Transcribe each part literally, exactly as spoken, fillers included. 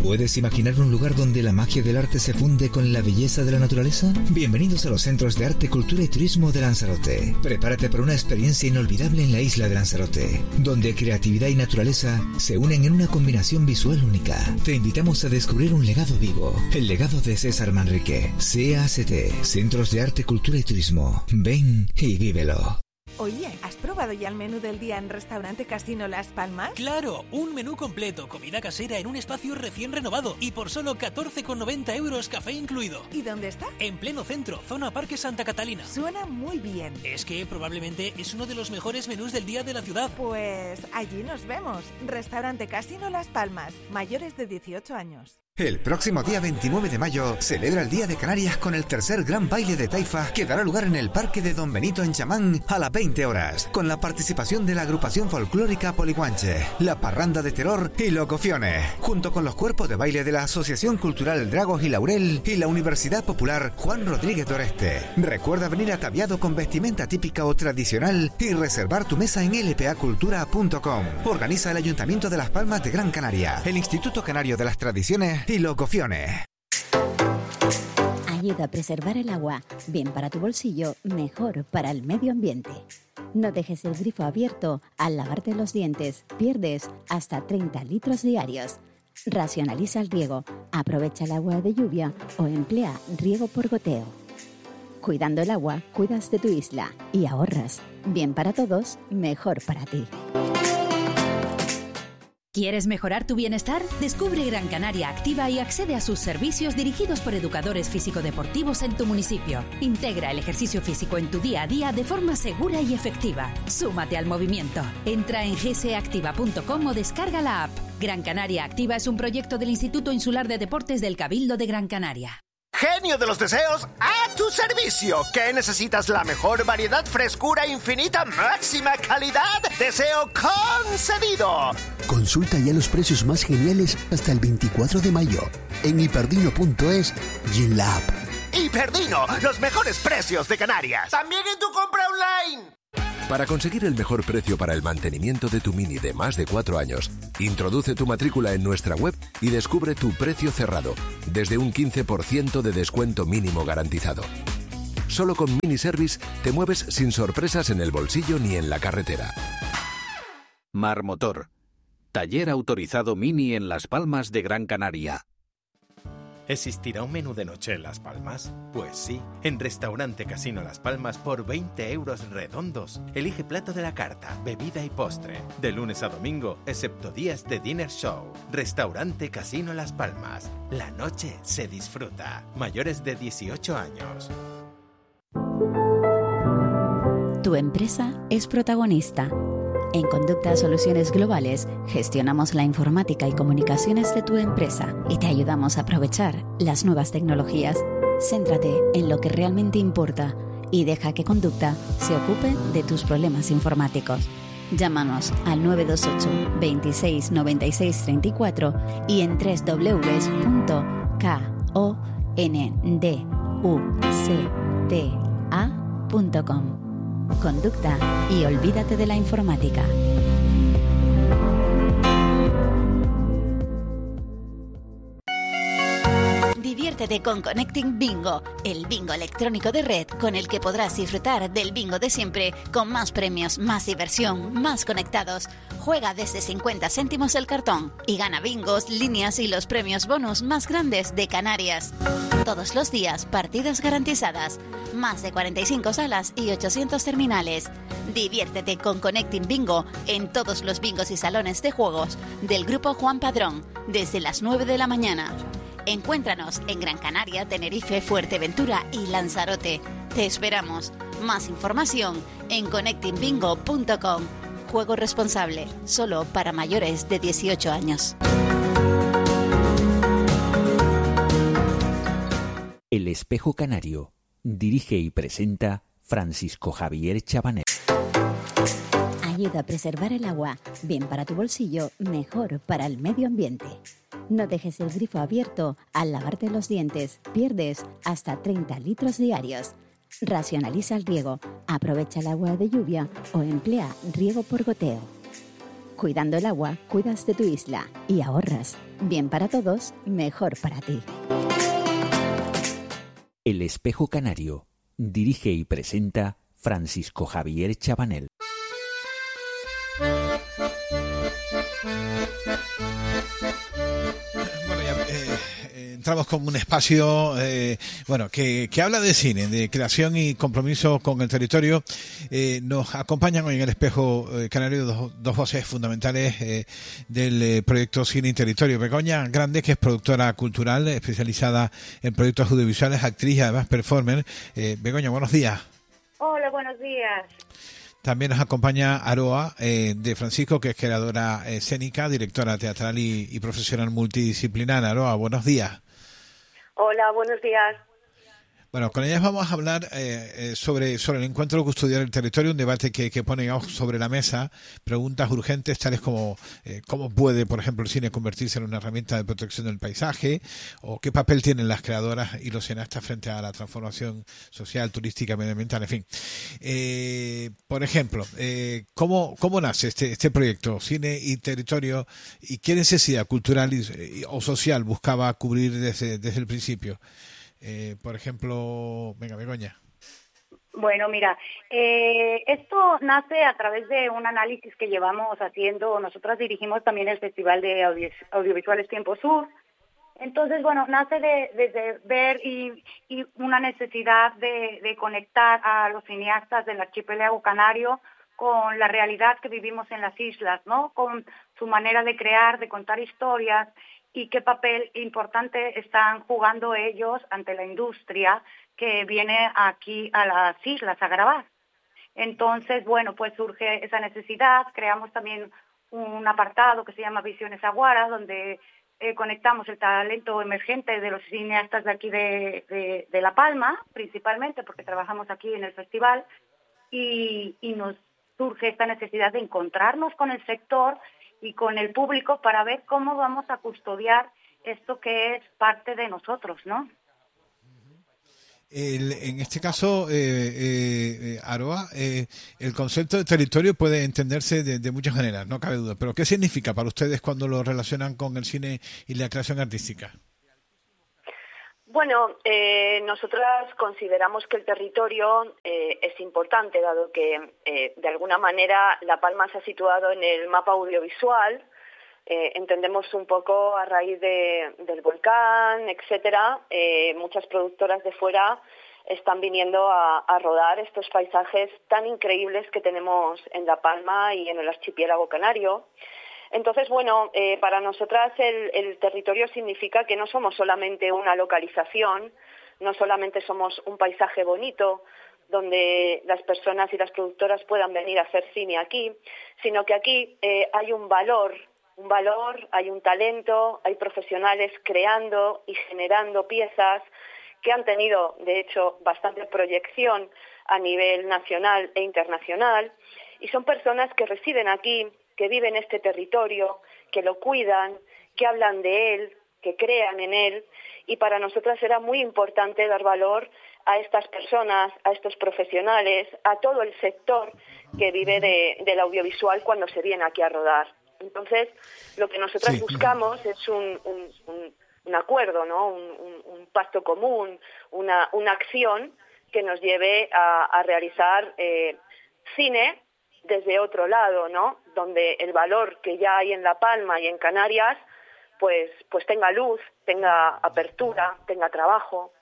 ¿Puedes imaginar un lugar donde la magia del arte se funde con la belleza de la naturaleza? Bienvenidos a los Centros de Arte, Cultura y Turismo de Lanzarote. Prepárate para una experiencia inolvidable en la isla de Lanzarote, donde creatividad y naturaleza se unen en una combinación visual única. Te invitamos a descubrir un legado vivo, el legado de César Manrique. C A C T, Centros de Arte, Cultura y Turismo. Ven y vívelo. Oye, ¿has probado ya el menú del día en Restaurante Casino Las Palmas? ¡Claro! Un menú completo, comida casera en un espacio recién renovado y por solo catorce con noventa euros, café incluido. ¿Y dónde está? En pleno centro, zona Parque Santa Catalina. Suena muy bien. Es que probablemente es uno de los mejores menús del día de la ciudad. Pues allí nos vemos. Restaurante Casino Las Palmas, mayores de dieciocho años. El próximo día veintinueve de mayo celebra el Día de Canarias con el tercer gran baile de taifa que dará lugar en el Parque de Don Benito en Chamán a las veinte horas, con la participación de la agrupación folclórica Poliguanche, la Parranda de Terror y Locociones, junto con los cuerpos de baile de la Asociación Cultural Dragos y Laurel y la Universidad Popular Juan Rodríguez Doreste. Recuerda venir ataviado con vestimenta típica o tradicional y reservar tu mesa en l p a cultura punto com. Organiza el Ayuntamiento de Las Palmas de Gran Canaria, el Instituto Canario de las Tradiciones y Locociones. Ayuda a preservar el agua, bien para tu bolsillo, mejor para el medio ambiente. No dejes el grifo abierto, al lavarte los dientes pierdes hasta treinta litros diarios. Racionaliza el riego, aprovecha el agua de lluvia o emplea riego por goteo. Cuidando el agua, cuidas de tu isla y ahorras. Bien para todos, mejor para ti. ¿Quieres mejorar tu bienestar? Descubre Gran Canaria Activa y accede a sus servicios dirigidos por educadores físico-deportivos en tu municipio. Integra el ejercicio físico en tu día a día de forma segura y efectiva. Súmate al movimiento. Entra en g s activa punto com o descarga la app. Gran Canaria Activa es un proyecto del Instituto Insular de Deportes del Cabildo de Gran Canaria. Genio de los deseos, a tu servicio. ¿Qué necesitas? La mejor variedad, frescura infinita, máxima calidad. Deseo concedido. Consulta ya los precios más geniales hasta el veinticuatro de mayo en hiperdino punto es y en la app. Hiperdino, los mejores precios de Canarias. También en tu compra online. Para conseguir el mejor precio para el mantenimiento de tu Mini de más de cuatro años, introduce tu matrícula en nuestra web y descubre tu precio cerrado, desde un quince por ciento de descuento mínimo garantizado. Solo con Mini Service te mueves sin sorpresas en el bolsillo ni en la carretera. Marmotor, taller autorizado Mini en Las Palmas de Gran Canaria. ¿Existirá un menú de noche en Las Palmas? Pues sí, en Restaurante Casino Las Palmas por veinte euros redondos. Elige plato de la carta, bebida y postre. De lunes a domingo, excepto días de dinner show. Restaurante Casino Las Palmas. La noche se disfruta. Mayores de dieciocho años. Tu empresa es protagonista. En Conducta Soluciones Globales gestionamos la informática y comunicaciones de tu empresa y te ayudamos a aprovechar las nuevas tecnologías. Céntrate en lo que realmente importa y deja que Conducta se ocupe de tus problemas informáticos. Llámanos al nueve dos ocho, veintiséis, noventa y seis, treinta y cuatro y en doble u doble u doble u punto conducta punto com. Conducta y olvídate de la informática. Diviértete con Connecting Bingo, el bingo electrónico de red con el que podrás disfrutar del bingo de siempre, con más premios, más diversión, más conectados. Juega desde cincuenta céntimos el cartón y gana bingos, líneas y los premios bonus más grandes de Canarias. Todos los días, partidas garantizadas. Más de cuarenta y cinco salas y ochocientos terminales. Diviértete con Connecting Bingo en todos los bingos y salones de juegos del Grupo Juan Padrón, desde las nueve de la mañana. Encuéntranos en Gran Canaria, Tenerife, Fuerteventura y Lanzarote. Te esperamos. Más información en connecting bingo punto com. Juego responsable, solo para mayores de dieciocho años. El Espejo Canario. Dirige y presenta Francisco Javier Chabanel. Ayuda a preservar el agua, bien para tu bolsillo, mejor para el medio ambiente. No dejes el grifo abierto, al lavarte los dientes pierdes hasta treinta litros diarios. Racionaliza el riego, aprovecha el agua de lluvia o emplea riego por goteo. Cuidando el agua, cuidas de tu isla y ahorras. Bien para todos, mejor para ti. El Espejo Canario. Dirige y presenta Francisco Javier Chabanel. Bueno, ya, eh, eh, entramos con un espacio eh, bueno que, que habla de cine, de creación y compromiso con el territorio. Eh, nos acompañan hoy en el Espejo eh, Canario dos, dos voces fundamentales eh, del eh, proyecto Cine y Territorio. Begoña Grande, que es productora cultural especializada en proyectos audiovisuales, actriz y además performer. Eh, Begoña, buenos días. Hola, buenos días. También nos acompaña Aroa, eh, de Francisco, que es creadora eh, escénica, directora teatral y, y profesional multidisciplinar. Aroa, buenos días. Hola, buenos días. Bueno, con ellas vamos a hablar eh, eh, sobre, sobre el encuentro Custodiar el Territorio, un debate que, que pone sobre la mesa preguntas urgentes tales como eh, cómo puede, por ejemplo, el cine convertirse en una herramienta de protección del paisaje, o qué papel tienen las creadoras y los cineastas frente a la transformación social, turística, medioambiental, en fin. Eh, por ejemplo, eh, ¿cómo, cómo nace este, este proyecto Cine y Territorio y qué necesidad cultural y, y, o social buscaba cubrir desde, desde el principio? Eh, por ejemplo, venga, Begoña. Bueno, mira, eh, esto nace a través de un análisis que llevamos haciendo. Nosotras dirigimos también el Festival de Audio, Audiovisuales Tiempo Sur. Entonces, bueno, nace de, de, de ver y, y una necesidad de, de conectar a los cineastas del archipiélago canario con la realidad que vivimos en las islas, ¿no? Con su manera de crear, de contar historias, y qué papel importante están jugando ellos ante la industria que viene aquí a las islas a grabar. Entonces, bueno, pues surge esa necesidad. Creamos también un apartado que se llama Visiones Aguara, donde eh, conectamos el talento emergente de los cineastas de aquí de, de, de La Palma, principalmente porque trabajamos aquí en el festival, y, y nos surge esta necesidad de encontrarnos con el sector y con el público para ver cómo vamos a custodiar esto que es parte de nosotros, ¿no? El, en este caso, eh, eh, Aroa, eh, el concepto de territorio puede entenderse de, de muchas maneras, no cabe duda. Pero ¿qué significa para ustedes cuando lo relacionan con el cine y la creación artística? Bueno, eh, nosotras consideramos que el territorio eh, es importante, dado que eh, de alguna manera La Palma se ha situado en el mapa audiovisual. Eh, entendemos un poco a raíz de, del volcán, etcétera. Eh, muchas productoras de fuera están viniendo a, a rodar estos paisajes tan increíbles que tenemos en La Palma y en el archipiélago canario. Entonces, bueno, eh, para nosotras el, el territorio significa que no somos solamente una localización, no solamente somos un paisaje bonito donde las personas y las productoras puedan venir a hacer cine aquí, sino que aquí eh, hay un valor, un valor, hay un talento, hay profesionales creando y generando piezas que han tenido, de hecho, bastante proyección a nivel nacional e internacional, y son personas que residen aquí, que viven este territorio, que lo cuidan, que hablan de él, que crean en él, y para nosotras era muy importante dar valor a estas personas, a estos profesionales, a todo el sector que vive de, del audiovisual cuando se viene aquí a rodar. Entonces, lo que nosotras sí. buscamos es un, un, un, un acuerdo, ¿no? un, un, un pacto común, una, una acción que nos lleve a, a realizar eh, cine desde otro lado, ¿no? Donde el valor que ya hay en La Palma y en Canarias, pues, pues tenga luz, tenga apertura, tenga trabajo.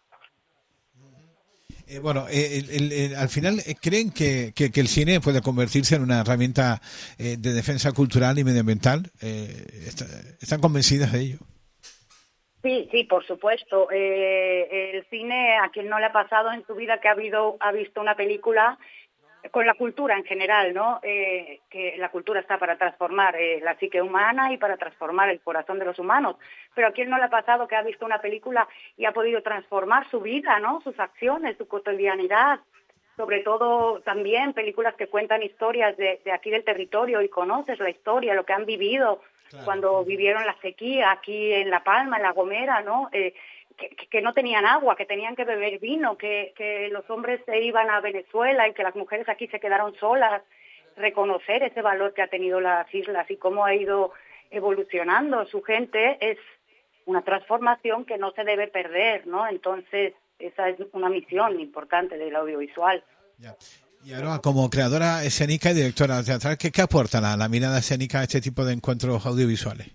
Eh, bueno, eh, el, el, el, al final, ¿creen que, que, que el cine puede convertirse en una herramienta eh, de defensa cultural y medioambiental? Eh, está, ¿Están convencidas de ello? Sí, sí, por supuesto. Eh, el cine, a quien no le ha pasado en su vida que ha, habido, ha visto una película con la cultura en general, ¿no? Eh, que la cultura está para transformar eh, la psique humana y para transformar el corazón de los humanos. Pero a quién no le ha pasado que ha visto una película y ha podido transformar su vida, ¿no? Sus acciones, su cotidianidad. Sobre todo también películas que cuentan historias de, de aquí del territorio y conoces la historia, lo que han vivido claro. cuando vivieron la sequía aquí en La Palma, en La Gomera, ¿no? Eh, Que, que no tenían agua, que tenían que beber vino, que, que los hombres se iban a Venezuela y que las mujeres aquí se quedaron solas, reconocer ese valor que ha tenido las islas y cómo ha ido evolucionando su gente, es una transformación que no se debe perder, ¿no? Entonces, esa es una misión importante del audiovisual. Ya. Y ahora, como creadora escénica y directora teatral, ¿qué, qué aporta la, la mirada escénica a este tipo de encuentros audiovisuales?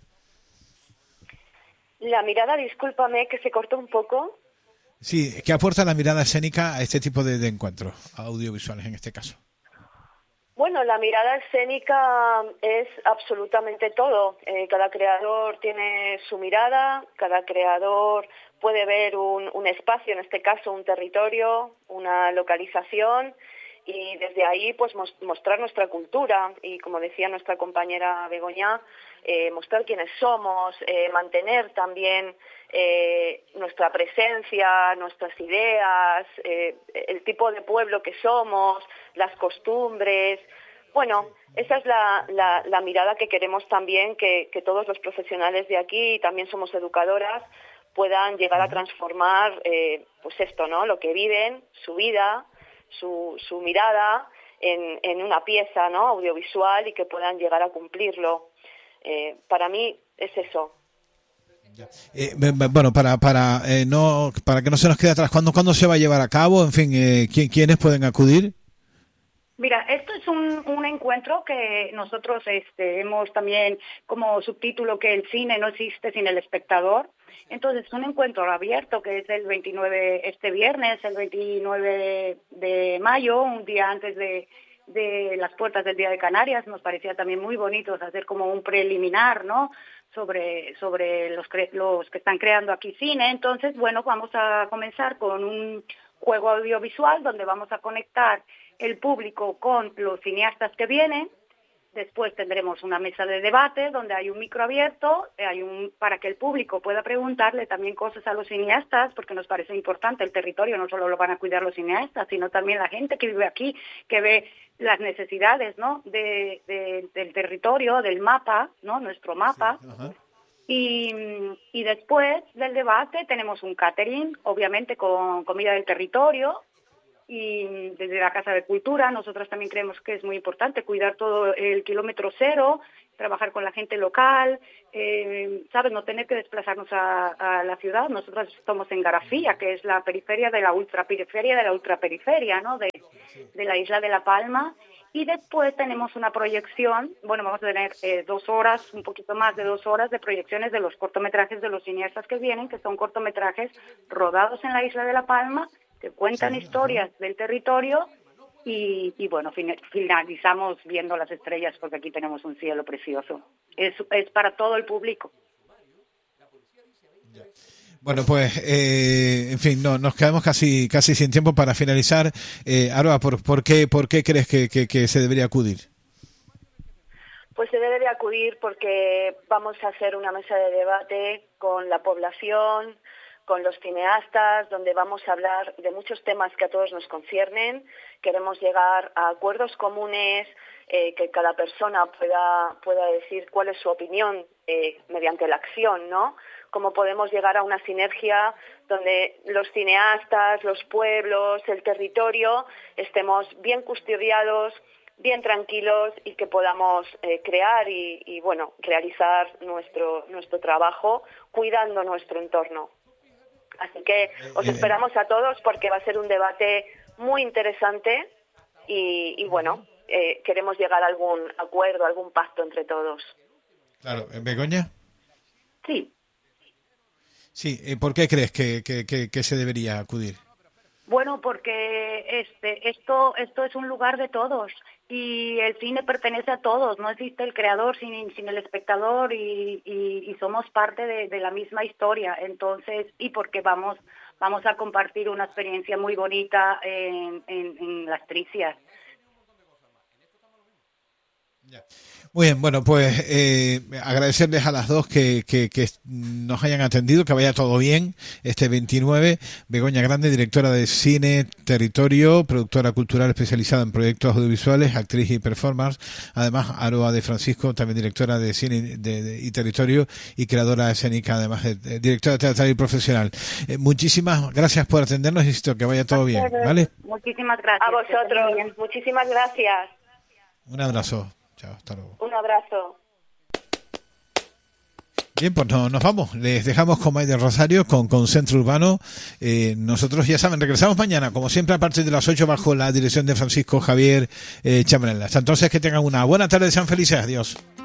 La mirada, discúlpame, que se cortó un poco. Sí, ¿qué aporta la mirada escénica a este tipo de, de encuentros audiovisuales en este caso? Bueno, la mirada escénica es absolutamente todo. Eh, cada creador tiene su mirada, cada creador puede ver un, un espacio, en este caso un territorio, una localización, y desde ahí pues mostrar nuestra cultura y, como decía nuestra compañera Begoña, eh, mostrar quiénes somos, eh, mantener también eh, nuestra presencia, nuestras ideas, eh, el tipo de pueblo que somos, las costumbres. Bueno, esa es la, la, la mirada que queremos también que, que todos los profesionales de aquí, también somos educadoras, puedan llegar a transformar eh, pues esto, ¿no? Lo que viven, su vida, su, su mirada en, en una pieza, ¿no? Audiovisual, y que puedan llegar a cumplirlo. Eh, para mí es eso. Eh, bueno, para para eh, no para que no se nos quede atrás, ¿cuándo, ¿cuándo se va a llevar a cabo? En fin, eh, ¿quién, ¿quiénes pueden acudir? Mira, esto es un, un encuentro que nosotros este, hemos también como subtítulo que el cine no existe sin el espectador. Entonces, es un encuentro abierto que es el veintinueve, este viernes, el veintinueve de mayo, un día antes de, de las puertas del Día de Canarias. Nos parecía también muy bonito hacer como un preliminar, ¿no?, sobre sobre los, los que están creando aquí cine. Entonces, bueno, vamos a comenzar con un juego audiovisual donde vamos a conectar el público con los cineastas que vienen. Después tendremos una mesa de debate donde hay un micro abierto, hay un para que el público pueda preguntarle también cosas a los cineastas, porque nos parece importante. El territorio no solo lo van a cuidar los cineastas, sino también la gente que vive aquí, que ve las necesidades, ¿no?, de, de, del territorio, del mapa, ¿no?, nuestro mapa. Sí, ajá. Y, y después del debate tenemos un catering, obviamente con comida del territorio. Y desde la Casa de Cultura, nosotros también creemos que es muy importante cuidar todo el kilómetro cero, trabajar con la gente local, eh, ¿sabes? No tener que desplazarnos a, a la ciudad. Nosotros estamos en Garafía, que es la periferia de la ultraperiferia de la ultraperiferia, ¿no?, de, de la isla de La Palma. Y después tenemos una proyección, bueno, vamos a tener eh, dos horas, un poquito más de dos horas de proyecciones de los cortometrajes de los cineastas que vienen, que son cortometrajes rodados en la isla de La Palma, que cuentan sí, historias ajá. del territorio y, y bueno, fin, finalizamos viendo las estrellas porque aquí tenemos un cielo precioso. Es, es para todo el público. Bueno, pues, eh, en fin, no, nos quedamos casi casi sin tiempo para finalizar. Eh, Aroa, ¿por, por, qué, ¿por qué crees que, que, que se debería acudir? Pues se debe de acudir porque vamos a hacer una mesa de debate con la población, con los cineastas, donde vamos a hablar de muchos temas que a todos nos conciernen. Queremos llegar a acuerdos comunes, eh, que cada persona pueda pueda decir cuál es su opinión eh, mediante la acción, ¿no? Cómo podemos llegar a una sinergia donde los cineastas, los pueblos, el territorio estemos bien custodiados, bien tranquilos y que podamos eh, crear y, y, bueno, realizar nuestro nuestro trabajo cuidando nuestro entorno. Así que os esperamos a todos porque va a ser un debate muy interesante y, y bueno, eh, queremos llegar a algún acuerdo, algún pacto entre todos. Claro, ¿Begoña? Sí. Sí, ¿por qué crees que, que, que, que se debería acudir? Bueno, porque este esto esto es un lugar de todos y el cine pertenece a todos, no existe el creador sin, sin el espectador y, y, y somos parte de, de la misma historia. Entonces, y porque vamos vamos a compartir una experiencia muy bonita en, en, en Las Tricias. Ya. Muy bien, bueno, pues eh, agradecerles a las dos que, que, que nos hayan atendido, que vaya todo bien este veintinueve. Begoña Grande, directora de Cine Territorio, productora cultural especializada en proyectos audiovisuales, actriz y performance. Además, Aroa de Francisco, también directora de Cine de, de, y Territorio y creadora escénica, además de, de directora teatral y profesional. Eh, muchísimas gracias por atendernos y insisto que vaya todo bien, ¿vale? Muchísimas gracias. A vosotros, muchísimas gracias. Un abrazo. Chao, hasta luego. Un abrazo. Bien, pues no, nos vamos. Les dejamos con Maite Rosario, con, con Centro Urbano. Eh, nosotros, ya saben, regresamos mañana, como siempre, a partir de las ocho, bajo la dirección de Francisco Javier eh, Chamberlain. Hasta entonces, que tengan una buena tarde, sean felices. Adiós.